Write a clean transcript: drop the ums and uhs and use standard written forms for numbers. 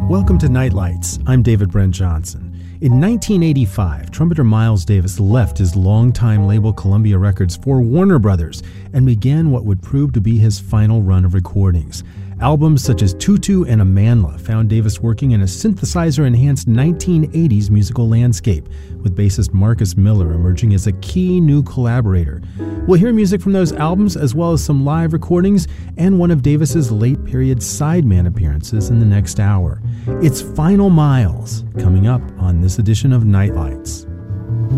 Welcome to Nightlights. I'm David Brent Johnson. In 1985, trumpeter Miles Davis left his longtime label Columbia Records for Warner Brothers and began what would prove to be his final run of recordings. Albums such as Tutu and Amanla found Davis working in a synthesizer-enhanced 1980s musical landscape, with bassist Marcus Miller emerging as a key new collaborator. We'll hear music from those albums as well as some live recordings and one of Davis's late-period sideman appearances in the next hour. It's Final Miles, coming up on this edition of Nightlights.